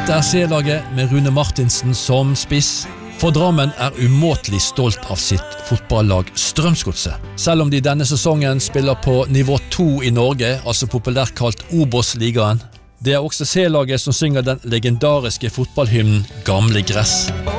Dette C-laget med Rune Martinsen som spiss. For Drammen umåtelig stolt av sitt fotballag Strømsgodset. Selv om de denne sesongen spiller på nivå 2 i Norge, altså populært kalt Obos-ligaen. Det også C-laget som synger den legendariske fotballhymnen Gamle Gress.